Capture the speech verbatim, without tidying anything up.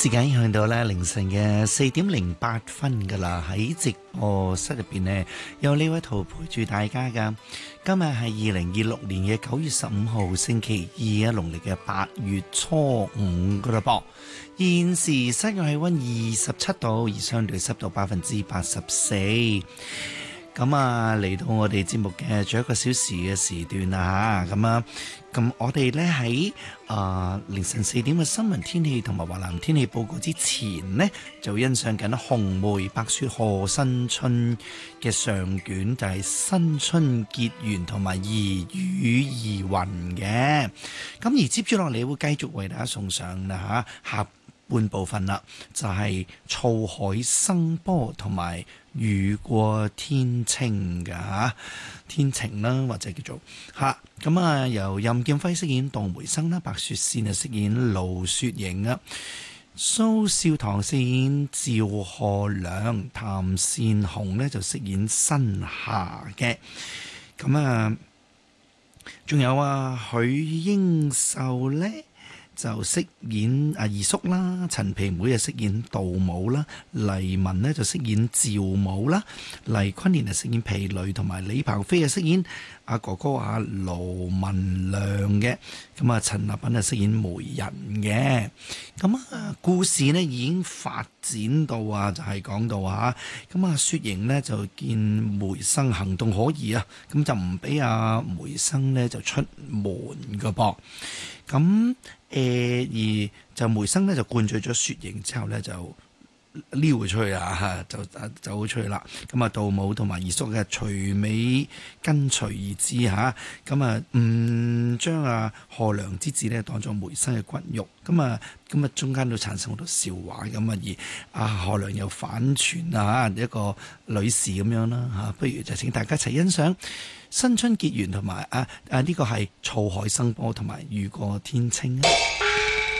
時間已經去到咧凌晨嘅四點零八分噶啦，喺直播室入邊呢，有呢位圖陪住大家噶。今日係二零二六年嘅九月十五號星期二啊，農曆嘅八月初五噶啦噃。現時室外氣溫二十七度，而相對濕度百分之八十四。咁啊，嚟到我哋節目嘅最後一個小時嘅時段啦嚇，咁啊，咁我哋咧喺啊凌晨四點嘅新聞天氣同埋華南天氣報告之前呢，就欣賞緊紅梅白雪賀新春嘅上卷，就係、是、新春結緣同埋宜雨宜雲嘅。咁而接住落嚟會繼續為大家送上啦嚇下半部分啦，就係、是、沧海生波同埋雨過天晴嘅嚇，天晴啦，或者叫做嚇咁啊，由任劍輝飾演杜梅生啦，白雪仙啊飾演盧雪瑩啊，蘇少棠飾演趙賀良，譚善紅呢就飾演新霞嘅。咁啊，仲有啊許英秀呢就飾演阿二叔啦，陳皮妹啊飾演杜母啦，黎文呢就飾演趙母啦，黎坤年啊飾演皮女，同埋李鵬飛啊飾演阿哥哥阿盧文亮嘅。咁啊，陳立品啊飾演媒人嘅。咁啊，故事呢已經發展到啊，就係、是、講到啊，咁啊雪瑩呢就見梅生行動可疑啊，咁就唔俾阿梅生呢就出門噶噃。咁誒、呃、而就梅生咧就灌醉咗雪瑩之後咧就撩佢出去啊，嚇就走出去啦。咁啊，杜母同埋二叔嘅隨尾跟隨而至嚇，咁啊唔將啊賀良之子咧當作梅生嘅骨肉，咁啊咁啊中間都產生好多笑話咁啊，而啊賀良又反傳啊一個女士咁樣啦嚇，不如就請大家一齊欣賞新春結緣同埋啊啊呢、這個係滄海生波同埋雨過天青啊！